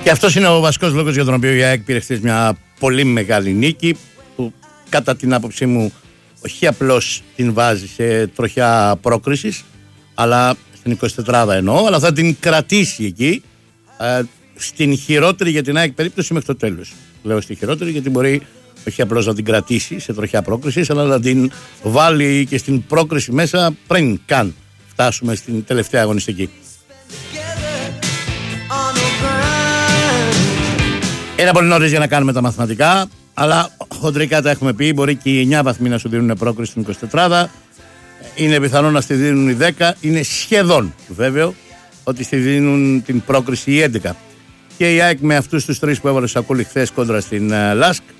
Και αυτός είναι ο βασικός λόγος για τον οποίο η ΑΕΚ πήρε χθες μια πολύ μεγάλη νίκη, που κατά την άποψή μου όχι απλώς την βάζει σε τροχιά πρόκρισης, αλλά στην 24 εννοώ, αλλά θα την κρατήσει εκεί, στην χειρότερη για την ΑΕΚ περίπτωση μέχρι το τέλος. Λέω στη χειρότερη γιατί μπορεί όχι απλώς να την κρατήσει σε τροχιά πρόκρισης, αλλά να την βάλει και στην πρόκριση μέσα πριν καν φτάσουμε στην τελευταία αγωνιστική. Είναι πολύ νωρίς για να κάνουμε τα μαθηματικά, αλλά χοντρικά τα έχουμε πει. Μπορεί και οι 9 βαθμοί να σου δίνουν πρόκριση στην 24. Είναι πιθανό να στη δίνουν οι 10. Είναι σχεδόν βέβαιο ότι στη δίνουν την πρόκριση οι 11. Και η ΑΕΚ με αυτούς τους τρεις που έβαλε σακούλι χθες κόντρα στην ΛΑΣΚ